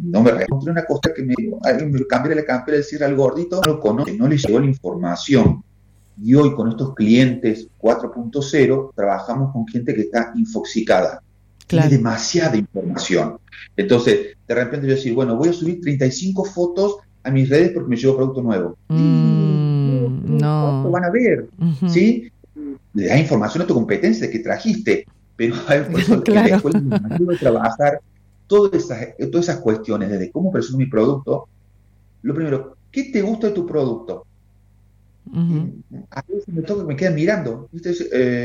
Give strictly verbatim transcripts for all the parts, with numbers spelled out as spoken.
no me encontré una cosa que me, me cambié la campera del cierre al gordito, no lo conoce, no le llegó la información. Y hoy con estos clientes cuatro punto cero trabajamos con gente que está infoxicada. Claro. Tiene demasiada información. Entonces, de repente yo decir, bueno, voy a subir treinta y cinco fotos a mis redes porque me llegó producto nuevo. Mm, no. ¿Cuánto van a ver? Uh-huh. ¿Sí? Le das información a tu competencia de que trajiste, pero a ver, por eso claro. En la escuela me ayuda a trabajar todas esas, todas esas cuestiones, desde cómo presumo mi producto. Lo primero, ¿qué te gusta de tu producto? Uh-huh. A veces me toca que me quedan mirando. ¿Viste?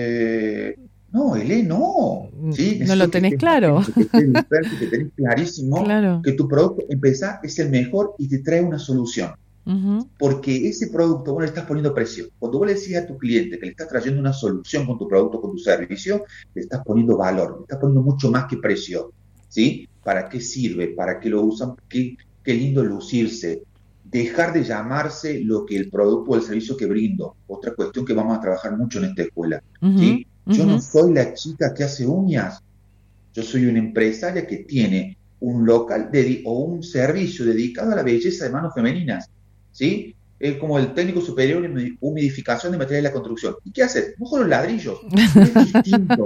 Eh, no, Elé, no. ¿Sí? No lo tenés que, claro. Que, que, que tenés clarísimo claro. Que tu producto, empezá, es el mejor y te trae una solución. Uh-huh. Porque ese producto, vos le estás poniendo precio. Cuando vos le decís a tu cliente que le estás trayendo una solución con tu producto, con tu servicio, le estás poniendo valor, le estás poniendo mucho más que precio. ¿Sí? ¿Para qué sirve? ¿Para qué lo usan? Qué, qué lindo lucirse. Dejar de llamarse lo que el producto o el servicio que brindo. Otra cuestión que vamos a trabajar mucho en esta escuela. Uh-huh. ¿Sí? Yo uh-huh. no soy la chica que hace uñas. Yo soy una empresaria que tiene un local dedi- o un servicio dedicado a la belleza de manos femeninas. ¿Sí? Es como el técnico superior en humidificación de materiales de la construcción. ¿Y qué haces? Mojo los ladrillos. Es distinto.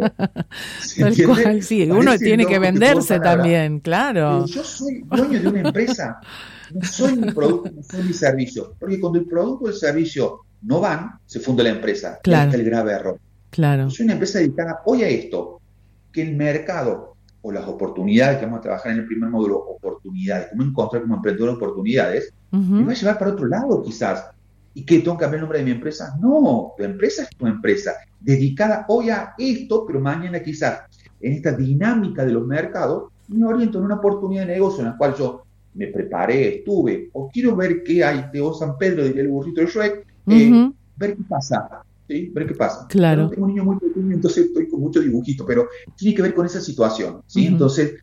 Tal cual, sí. Uno Parece tiene que venderse que también, claro. Pero yo soy dueño de una empresa. No soy mi producto, no soy mi servicio. Porque cuando el producto o el servicio no van, se funde la empresa. Claro. Este es el grave error. Claro. Yo soy una empresa dedicada hoy a esto. Que el mercado o las oportunidades que vamos a trabajar en el primer módulo, oportunidades, cómo encontrar como emprendedor oportunidades, uh-huh. me va a llevar para otro lado quizás. ¿Y qué? ¿Tengo que cambiar el nombre de mi empresa? No, tu empresa es tu empresa, dedicada hoy a esto, pero mañana quizás en esta dinámica de los mercados me oriento en una oportunidad de negocio en la cual yo me preparé, estuve, o quiero ver qué hay de O San Pedro, diría el burrito de Shrek, eh, uh-huh. ver qué pasa. ¿Sí? Ver qué pasa. Claro. Yo tengo un niño muy pequeño, entonces estoy con mucho dibujito, pero tiene que ver con esa situación. ¿Sí? Uh-huh. Entonces,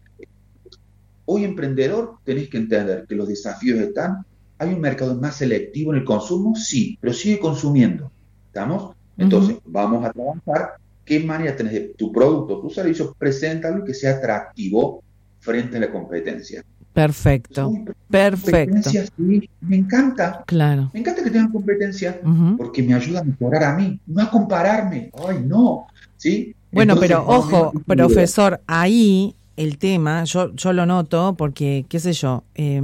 hoy emprendedor tenés que entender que los desafíos están. ¿Hay un mercado más selectivo en el consumo? Sí, pero sigue consumiendo. ¿Estamos? Entonces, uh-huh. vamos a trabajar qué manera tenés de tu producto, tu servicio, preséntalo y que sea atractivo frente a la competencia. Perfecto, sí, perfecto. Sí, me encanta. Claro. Me encanta que tengan competencia uh-huh. porque me ayuda a mejorar a mí, no a compararme. Ay, no. ¿Sí? Bueno, Entonces, pero ojo, profesor, ahí el tema, yo, yo lo noto porque, qué sé yo, eh,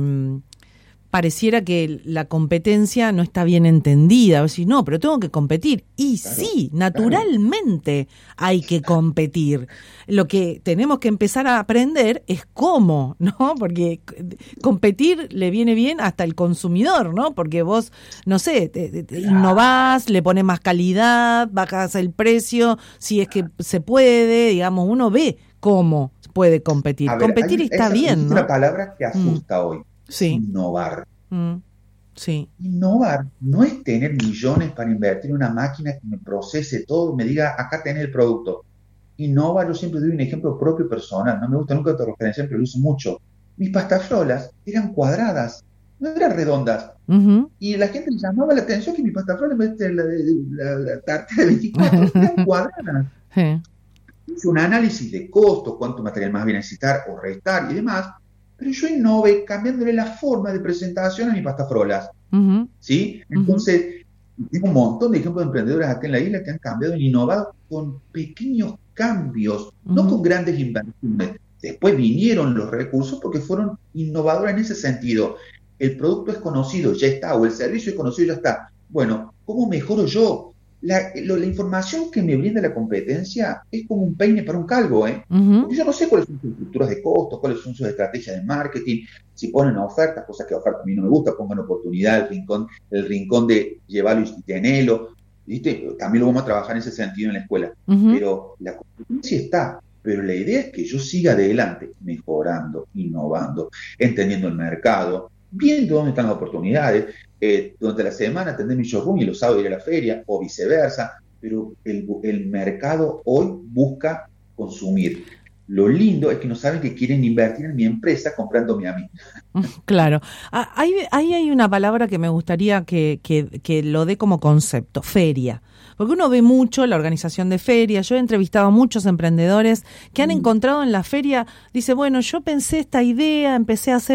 pareciera que la competencia no está bien entendida. O decir, no, pero tengo que competir. Y claro, sí, naturalmente claro. hay que competir. Lo que tenemos que empezar a aprender es cómo, ¿no? Porque competir le viene bien hasta el consumidor, ¿no? Porque vos, no sé, te, te innovás, le pones más calidad, bajas el precio, si es que se puede, digamos, uno ve cómo puede competir. Ver, competir hay, está esa, bien, es ¿no? una palabra que asusta mm. hoy. Sí. Innovar. Mm. Sí. Innovar no es tener millones para invertir en una máquina que me procese todo, me diga, acá tenés el producto. Innovar, yo siempre doy un ejemplo propio personal, no me gusta nunca autorreferenciar, pero lo uso mucho. Mis pastafrolas eran cuadradas, no eran redondas. Uh-huh. Y la gente le llamaba la atención que mis pastafrolas, en vez de la, la, la, la tarjeta de veinticuatro, eran cuadradas. Sí. Hice un análisis de costo, cuánto material más voy a necesitar o restar y demás, pero yo innové cambiándole la forma de presentación a mis pastafrolas. Uh-huh. ¿Sí? Entonces, uh-huh. tengo un montón de ejemplos de emprendedores acá en la isla que han cambiado y innovado con pequeños cambios, uh-huh. no con grandes inversiones. Después vinieron los recursos porque fueron innovadores en ese sentido. El producto es conocido, ya está, o el servicio es conocido, ya está. Bueno, ¿cómo mejoro yo? La, lo, la información que me brinda la competencia es como un peine para un calvo, ¿eh? Uh-huh. Porque yo no sé cuáles son sus estructuras de costos, cuáles son sus estrategias de marketing, si ponen ofertas, cosas que ofertas a mí no me gusta, pongan oportunidad, el rincón, el rincón de llevarlo y tenerlo, ¿viste? También lo vamos a trabajar en ese sentido en la escuela. Uh-huh. Pero la competencia está, pero la idea es que yo siga adelante, mejorando, innovando, entendiendo el mercado, viendo dónde están las oportunidades. Eh, durante la semana atender mi showroom y los sábados ir a la feria o viceversa, pero el, el mercado hoy busca consumir. Lo lindo es que no saben que quieren invertir en mi empresa comprándome a mí. Claro. Ahí, ahí hay una palabra que me gustaría que, que, que lo dé como concepto, feria. Porque uno ve mucho la organización de ferias. Yo he entrevistado a muchos emprendedores que han encontrado en la feria, dice, bueno, yo pensé esta idea, empecé a hacer